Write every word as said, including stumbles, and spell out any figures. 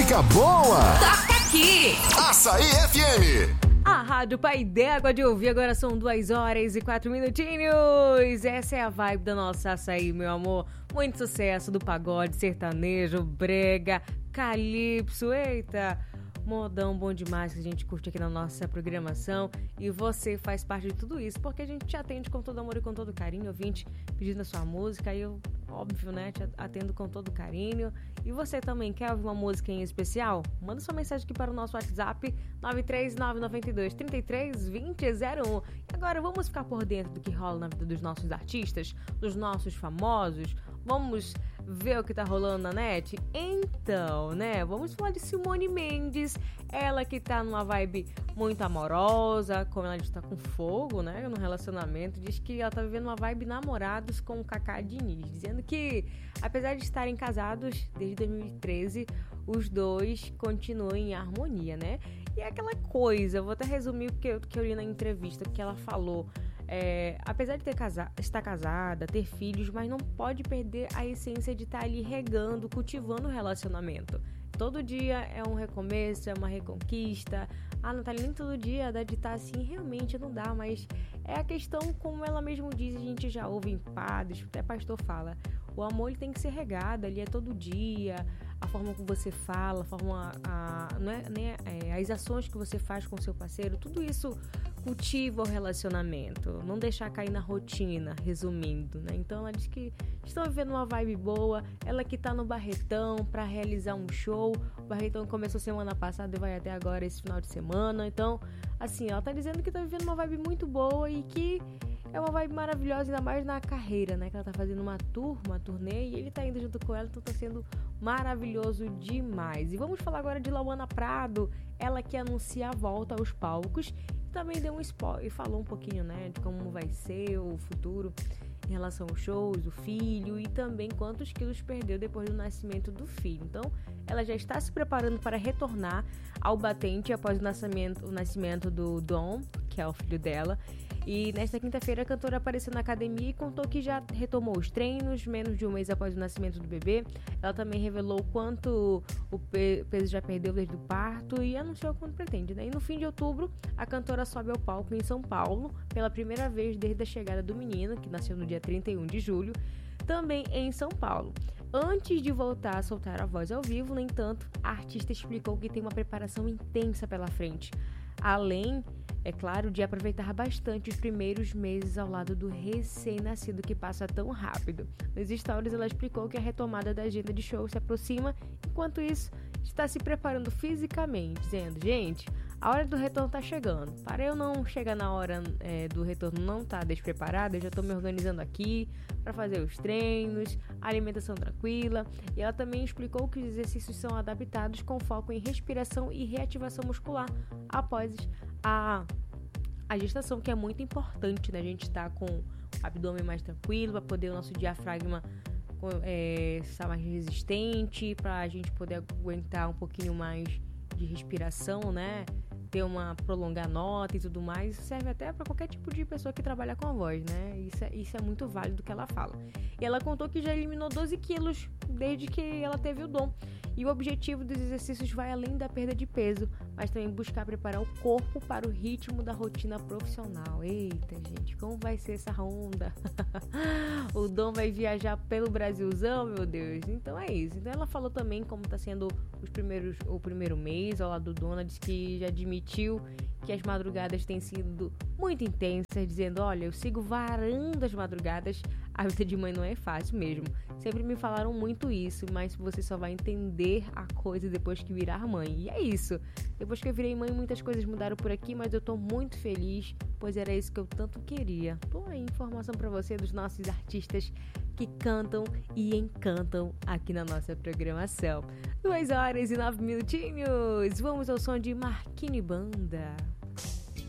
música boa. Toca aqui. Açaí F M. A Rádio Pai d'Égua de ouvir, agora são duas horas e quatro minutinhos. Essa é a vibe da nossa Açaí, meu amor. Muito sucesso do pagode, sertanejo, brega, calypso, eita... modão bom demais que a gente curte aqui na nossa programação. E você faz parte de tudo isso, porque a gente te atende com todo amor e com todo carinho. Ouvinte pedindo a sua música, aí eu, óbvio, né, te atendo com todo carinho. E você também quer ouvir uma música em especial? Manda sua mensagem aqui para o nosso WhatsApp nove três nove nove dois, três três dois zero zero um. E agora vamos ficar por dentro do que rola na vida dos nossos artistas, dos nossos famosos. Vamos ver o que tá rolando na net? Então, né, vamos falar de Simone Mendes, ela que tá numa vibe muito amorosa, como ela está com fogo, né, no relacionamento, diz que ela tá vivendo uma vibe namorados com o Kaká Diniz, dizendo que, apesar de estarem casados desde dois mil e treze, os dois continuam em harmonia, né, e é aquela coisa, eu vou até resumir o que eu, que eu li na entrevista, que ela falou. É, apesar de ter casa, estar casada, ter filhos, mas não pode perder a essência de estar ali regando, cultivando o relacionamento. Todo dia é um recomeço, é uma reconquista. Ah, Natália, nem todo dia dá de estar assim, realmente não dá, mas é a questão, como ela mesma diz, a gente já ouve em padres, até pastor fala, o amor ele tem que ser regado, ali é todo dia, a forma como você fala, a forma, a, não é, né, é, as ações que você faz com o seu parceiro, tudo isso cultiva o relacionamento, não deixar cair na rotina, resumindo, né? Então ela diz que estão vivendo uma vibe boa, ela que tá no Barretão para realizar um show, o Barretão começou semana passada e vai até agora esse final de semana, então, assim, ela tá dizendo que tá vivendo uma vibe muito boa e que é uma vibe maravilhosa, ainda mais na carreira, né? Que ela tá fazendo uma tour, uma turnê, e ele tá indo junto com ela, então tá sendo maravilhoso demais. E vamos falar agora de Lauana Prado, ela que anuncia a volta aos palcos, também deu um spoiler e falou um pouquinho, né, de como vai ser o futuro em relação aos shows, o filho e também quantos quilos perdeu depois do nascimento do filho. Então, ela já está se preparando para retornar ao batente após o nascimento, o nascimento do Dom, que é o filho dela. E nesta quinta-feira a cantora apareceu na academia e contou que já retomou os treinos, menos de um mês após o nascimento do bebê. Ela também revelou quanto o peso já perdeu desde o parto e anunciou quanto pretende, né? E no fim de outubro, a cantora sobe ao palco em São Paulo, pela primeira vez desde a chegada do menino, que nasceu no dia trinta e um de julho, também em São Paulo. Antes de voltar a soltar a voz ao vivo, no entanto, a artista explicou que tem uma preparação intensa pela frente, além, é claro, de aproveitar bastante os primeiros meses ao lado do recém-nascido que passa tão rápido. Nos stories, ela explicou que a retomada da agenda de show se aproxima, enquanto isso, está se preparando fisicamente, dizendo, gente, a hora do retorno tá chegando. Para eu não chegar na hora é, do retorno não tá despreparada, eu já tô me organizando aqui para fazer os treinos, a alimentação tranquila. E ela também explicou que os exercícios são adaptados com foco em respiração e reativação muscular após a, a gestação, que é muito importante, né? A gente tá com o abdômen mais tranquilo, para poder o nosso diafragma é, estar mais resistente, para a gente poder aguentar um pouquinho mais de respiração, né? Ter uma prolongar nota e tudo mais, isso serve até para qualquer tipo de pessoa que trabalha com a voz, né? Isso é, isso é muito válido que ela fala. E ela contou que já eliminou doze quilos desde que ela teve o dom. E o objetivo dos exercícios vai além da perda de peso, mas também buscar preparar o corpo para o ritmo da rotina profissional. Eita, gente, como vai ser essa onda? O Dom vai viajar pelo Brasilzão, meu Deus. Então é isso. Então ela falou também como está sendo os primeiros, o primeiro mês ao lado do Dona, disse que já admitiu que as madrugadas têm sido muito intensas, dizendo, olha, eu sigo varando as madrugadas, a vida de mãe não é fácil mesmo. Sempre me falaram muito isso, mas você só vai entender a coisa depois que virar mãe. E é isso. Depois que eu virei mãe, muitas coisas mudaram por aqui, mas eu tô muito feliz, pois era isso que eu tanto queria. Tô aí, informação pra você dos nossos artistas que cantam e encantam aqui na nossa programação. Duas horas e nove minutinhos. Vamos ao som de Marquinhos e Banda.